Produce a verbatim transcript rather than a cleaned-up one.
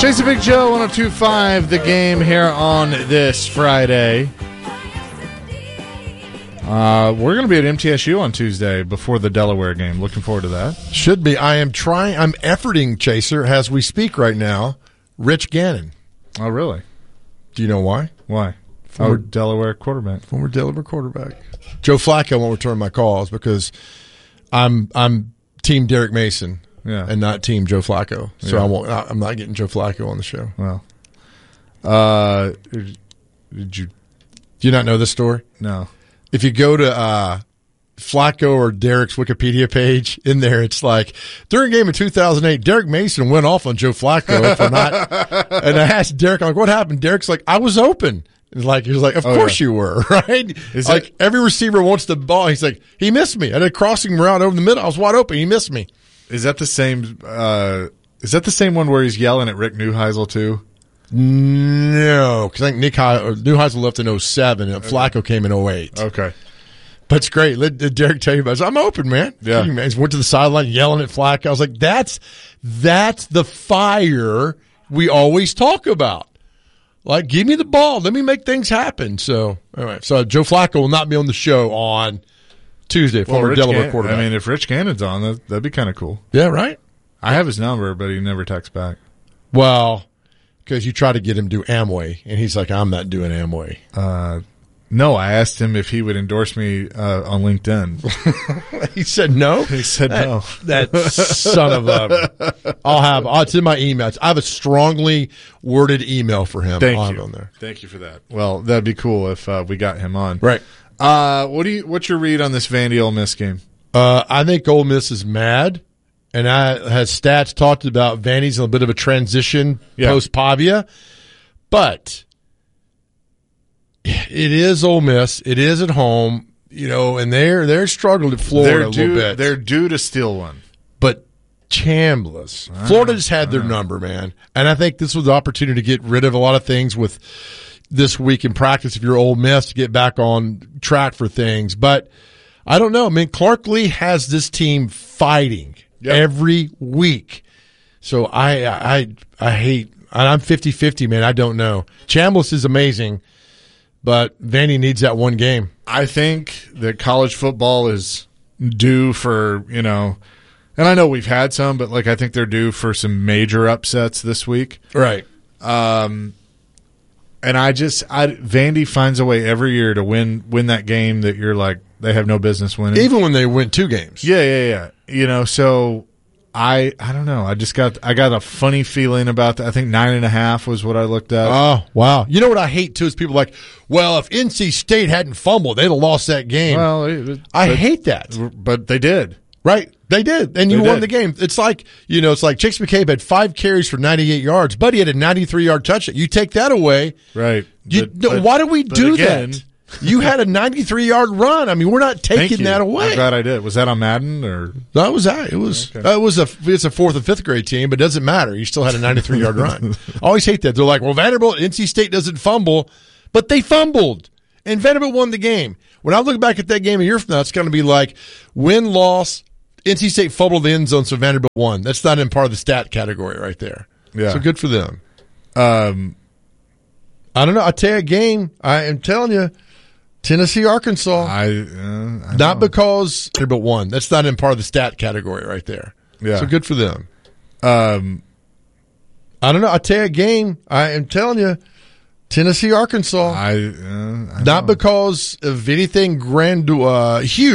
Chasing Big Joe, one oh two point five, the game here on this Friday. Uh, we're going to be at M T S U on Tuesday before the Delaware game. Looking forward to that. Should be. I am trying. I'm efforting, Chaser, as we speak right now, Rich Gannon. Oh, really? Do you know why? Why? Former, oh, Delaware quarterback. Former Delaware quarterback. Joe Flacco won't return my calls because I'm I'm Team Derek Mason yeah. and not Team Joe Flacco. So yeah. I won't. I'm not getting Joe Flacco on the show. Well, uh, did you? Do you not know this story? No. If you go to uh, Flacco or Derek's Wikipedia page, in there it's like, during a game of two thousand eight, Derek Mason went off on Joe Flacco for not. And I asked Derek, I'm like, what happened? Derek's like, I was open. He's like, he was like, of oh, course yeah. you were, right? Is like it, every receiver wants the ball. He's like, he missed me. I did a crossing route over the middle. I was wide open. He missed me. Is that the same? Uh, is that the same one where he's yelling at Rick Neuheisel too? No, because I think Nick He- or Neuheisel left in oh seven and Flacco came in oh eight. Okay. But it's great. Let did Derek tell you about it. I'm open, man. Yeah. He went to the sideline yelling at Flacco. I was like, that's that's the fire we always talk about. Like, give me the ball. Let me make things happen. So, anyway, so Joe Flacco will not be on the show on Tuesday, Well, former Rich Delaware Gann- quarterback. I mean, if Rich Gannon's on, that, that'd be kind of cool. Yeah, right? I have his number, but he never texts back. Well, because you try to get him to do Amway, and he's like, I'm not doing Amway. Uh, no, I asked him if he would endorse me uh, on LinkedIn. He said no? He said that, no. That son of a... I'll have... Oh, it's in my emails. I have a strongly worded email for him. Thank on, you. On there. Thank you for that. Well, that'd be cool if uh, we got him on. Right. Uh, what do you? What's your read on this Vandy Ole Miss game? Uh, I think Ole Miss is mad, and I has stats talked about Vandy's in a bit of a transition yeah. post Pavia, but it is Ole Miss. It is at home, you know, and they're they're struggling at Florida They're a due, little bit. They're due to steal one, but Chambliss, ah, Florida just had their ah. number, man, and I think this was the opportunity to get rid of a lot of things with this week in practice. If you're Ole Miss, to get back on track for things, but. I don't know. I mean, Clark Lee has this team fighting yep. every week. So I, I, I hate, and I'm fifty-fifty, man. I don't know. Chambliss is amazing, but Vandy needs that one game. I think that college football is due for, you know, and I know we've had some, but like I think they're due for some major upsets this week. Right. Um, and I just, I, Vandy finds a way every year to win, win that game that you're like, they have no business winning. Even when they win two games. Yeah, yeah, yeah. You know, so I I don't know. I just got I got a funny feeling about that. I think nine and a half was what I looked at. Oh, wow. You know what I hate, too, is people like, well, if N C State hadn't fumbled, they'd have lost that game. Well, it, I but, hate that. But they did. Right. They did. And you they won did. the game. It's like, you know, it's like Chase McCabe had five carries for ninety-eight yards. Buddy had a ninety-three yard touchdown. You take that away. Right. You, but, no, but, why do we do again, that? You had a ninety-three yard run. I mean, we're not taking that away. I'm glad I did. Was that on Madden or? That was that. It was. Okay. Uh, it was a. It's a fourth and fifth grade team, but it doesn't matter. You still had a ninety-three yard run. I always hate that. They're like, well, Vanderbilt, N C State doesn't fumble, but they fumbled, and Vanderbilt won the game. When I look back at that game a year from now, it's going to be like win loss. N C State fumbled the end zone, so Vanderbilt won. That's not in part of the stat category right there. Yeah. So good for them. Um, I don't know. I tell you a game. I am telling you. Tennessee, Arkansas. I, uh, I not because Vanderbilt won. That's not in part of the stat category right there. Yeah. So good for them. Um, I don't know. I tell you a game. I am telling you. Tennessee, Arkansas. I, uh, I not because of anything grand, uh, huge.